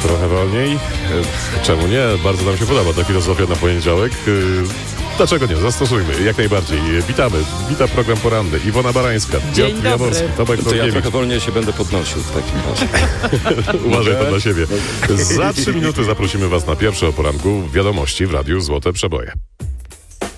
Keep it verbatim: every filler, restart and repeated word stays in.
Trochę wolniej. Czemu nie? Bardzo nam się podoba ta filozofia na poniedziałek. Dlaczego nie? Zastosujmy, jak najbardziej. Witamy. Wita program poranny. Iwona Barańska, Dzień Piotr Jaworski, Tomek To ja Norkiewicz. trochę wolniej się będę podnosił w takim razie. Uważaj to dla siebie. Za trzy minuty zaprosimy Was na pierwsze o poranku wiadomości w Radiu Złote Przeboje.